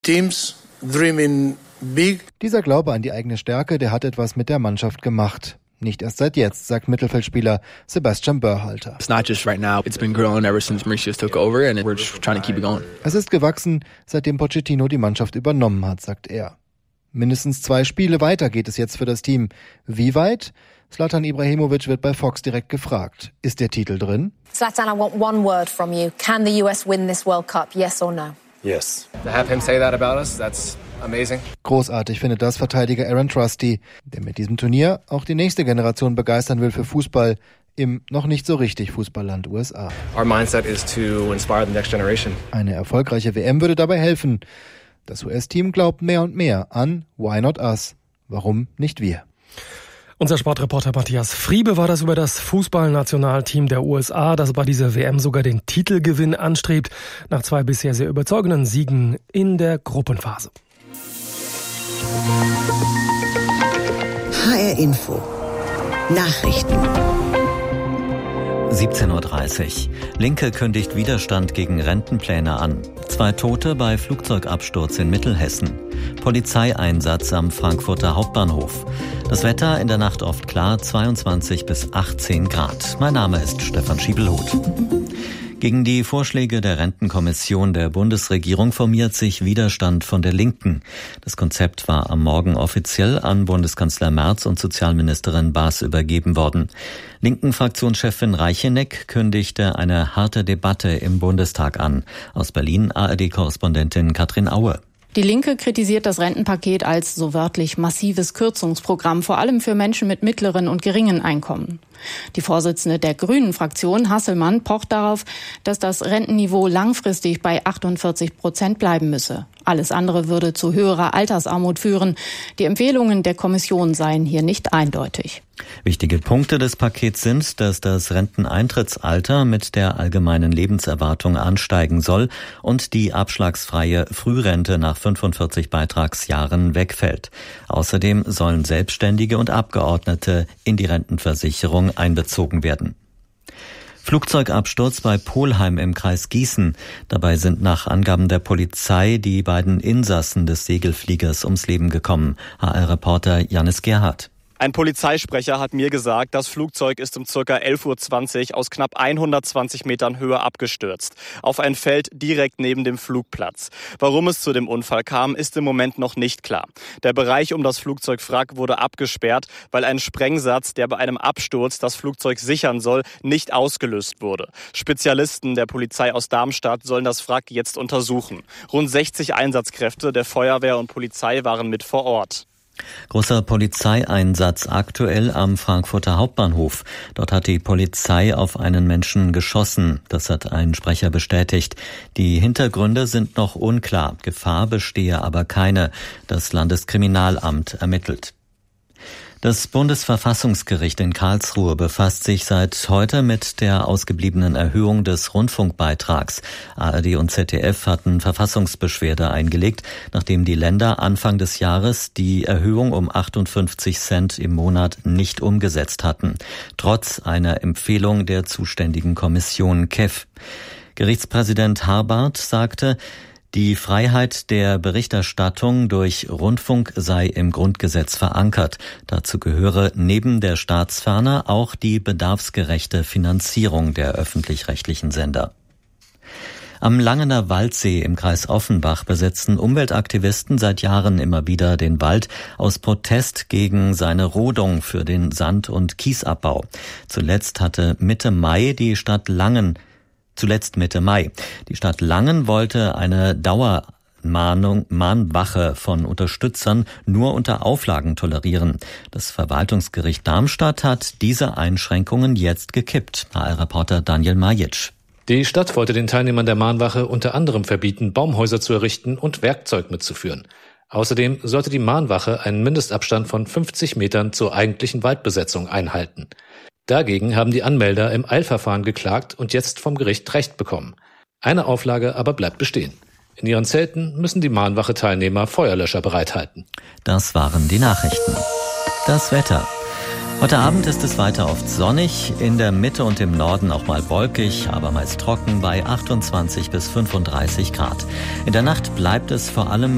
Teams dreaming big. Dieser Glaube an die eigene Stärke, der hat etwas mit der Mannschaft gemacht. Nicht erst seit jetzt, sagt Mittelfeldspieler Sebastian Börhalter. It's not just right now. It's been growing ever since Mauricio took over and we're just trying to keep it going. Es ist gewachsen, seitdem Pochettino die Mannschaft übernommen hat, sagt er. Mindestens 2 Spiele weiter geht es jetzt für das Team. Wie weit? Zlatan Ibrahimovic wird bei Fox direkt gefragt. Ist der Titel drin? Zlatan, I want one word from you. Can the US win this World Cup? Yes or no? Yes. To have him say that about us, that's amazing. Großartig findet das Verteidiger Aaron Trusty, der mit diesem Turnier auch die nächste Generation begeistern will für Fußball im noch nicht so richtig Fußballland USA. Our mindset is to inspire the next generation. Eine erfolgreiche WM würde dabei helfen. Das US-Team glaubt mehr und mehr an Why Not Us? Warum nicht wir? Unser Sportreporter Matthias Friebe war das über das Fußballnationalteam der USA, das bei dieser WM sogar den Titelgewinn anstrebt, nach 2 bisher sehr überzeugenden Siegen in der Gruppenphase. HR Info. Nachrichten. 17:30 Uhr. Linke kündigt Widerstand gegen Rentenpläne an. 2 Tote bei Flugzeugabsturz in Mittelhessen. Polizeieinsatz am Frankfurter Hauptbahnhof. Das Wetter in der Nacht oft klar, 22 bis 18 Grad. Mein Name ist Stefan Schiebelhuth. Gegen die Vorschläge der Rentenkommission der Bundesregierung formiert sich Widerstand von der Linken. Das Konzept war am Morgen offiziell an Bundeskanzler Merz und Sozialministerin Baas übergeben worden. Linken-Fraktionschefin Reicheneck kündigte eine harte Debatte im Bundestag an. Aus Berlin ARD-Korrespondentin Katrin Aue. Die Linke kritisiert das Rentenpaket als so wörtlich massives Kürzungsprogramm, vor allem für Menschen mit mittleren und geringen Einkommen. Die Vorsitzende der Grünen-Fraktion, Hasselmann, pocht darauf, dass das Rentenniveau langfristig bei 48% bleiben müsse. Alles andere würde zu höherer Altersarmut führen. Die Empfehlungen der Kommission seien hier nicht eindeutig. Wichtige Punkte des Pakets sind, dass das Renteneintrittsalter mit der allgemeinen Lebenserwartung ansteigen soll und die abschlagsfreie Frührente nach 45 Beitragsjahren wegfällt. Außerdem sollen Selbstständige und Abgeordnete in die Rentenversicherung einbezogen werden. Flugzeugabsturz bei Polheim im Kreis Gießen. Dabei sind nach Angaben der Polizei die beiden Insassen des Segelfliegers ums Leben gekommen. HR-Reporter Janis Gerhardt. Ein Polizeisprecher hat mir gesagt, das Flugzeug ist um ca. 11:20 Uhr aus knapp 120 Metern Höhe abgestürzt. Auf ein Feld direkt neben dem Flugplatz. Warum es zu dem Unfall kam, ist im Moment noch nicht klar. Der Bereich um das Flugzeugwrack wurde abgesperrt, weil ein Sprengsatz, der bei einem Absturz das Flugzeug sichern soll, nicht ausgelöst wurde. Spezialisten der Polizei aus Darmstadt sollen das Wrack jetzt untersuchen. Rund 60 Einsatzkräfte der Feuerwehr und Polizei waren mit vor Ort. Großer Polizeieinsatz aktuell am Frankfurter Hauptbahnhof. Dort hat die Polizei auf einen Menschen geschossen. Das hat ein Sprecher bestätigt. Die Hintergründe sind noch unklar. Gefahr bestehe aber keine. Das Landeskriminalamt ermittelt. Das Bundesverfassungsgericht in Karlsruhe befasst sich seit heute mit der ausgebliebenen Erhöhung des Rundfunkbeitrags. ARD und ZDF hatten Verfassungsbeschwerde eingelegt, nachdem die Länder Anfang des Jahres die Erhöhung um 58 Cent im Monat nicht umgesetzt hatten, trotz einer Empfehlung der zuständigen Kommission KEF. Gerichtspräsident Harbart sagte, die Freiheit der Berichterstattung durch Rundfunk sei im Grundgesetz verankert. Dazu gehöre neben der Staatsferne auch die bedarfsgerechte Finanzierung der öffentlich-rechtlichen Sender. Am Langener Waldsee im Kreis Offenbach besetzen Umweltaktivisten seit Jahren immer wieder den Wald aus Protest gegen seine Rodung für den Sand- und Kiesabbau. Zuletzt Mitte Mai die Stadt Langen wollte eine Mahnwache von Unterstützern nur unter Auflagen tolerieren. Das Verwaltungsgericht Darmstadt hat diese Einschränkungen jetzt gekippt. HR-Reporter Daniel Majic. Die Stadt wollte den Teilnehmern der Mahnwache unter anderem verbieten, Baumhäuser zu errichten und Werkzeug mitzuführen. Außerdem sollte die Mahnwache einen Mindestabstand von 50 Metern zur eigentlichen Waldbesetzung einhalten. Dagegen haben die Anmelder im Eilverfahren geklagt und jetzt vom Gericht Recht bekommen. Eine Auflage aber bleibt bestehen. In ihren Zelten müssen die Mahnwache-Teilnehmer Feuerlöscher bereithalten. Das waren die Nachrichten. Das Wetter. Heute Abend ist es weiter oft sonnig, in der Mitte und im Norden auch mal wolkig, aber meist trocken bei 28 bis 35 Grad. In der Nacht bleibt es vor allem